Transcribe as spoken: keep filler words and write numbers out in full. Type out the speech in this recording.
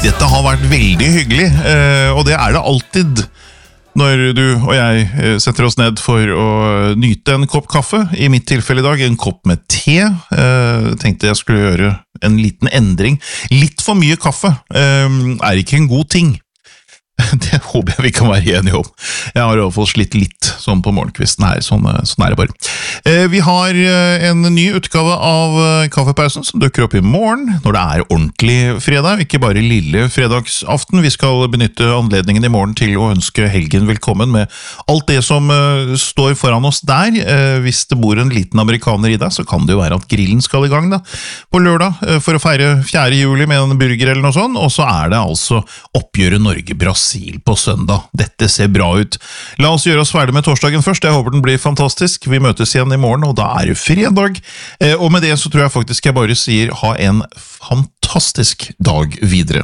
Dette har vært veldig hyggelig, og det er det alltid når du og jeg setter oss ned for å nyte en kopp kaffe. I mitt tilfelle i dag en kopp med te. Jeg tenkte jeg skulle gjøre en liten endring. Litt for mye kaffe er ikke en god ting. Det håper jeg vi kan være enige om. Jeg har i hvert fall slitt litt sånn på morgenkvisten her, sånn, sånn er det bare. Vi har en ny utgave av Kaffepausen som dukker opp i morgen, når det er ordentlig fredag, ikke bare lille fredagsaften. Vi skal benytte anledningen i morgen til å ønske helgen velkommen med alt det som står foran oss der. Hvis det bor en liten amerikaner i deg, så kan det jo være at grillen skal i gang da, på lørdag, for å feire fjerde juli med en burger eller noe sånt, og så er det altså oppgjøret Norge-Brasil på søndag. Dette ser bra ut. La oss gjøre oss ferdig med torsdagen først. Jeg håper den blir fantastisk. Vi møtes igjen i morgen, og da er det fredag. Og med det så tror jeg faktisk jeg bare sier ha en fantastisk dag videre.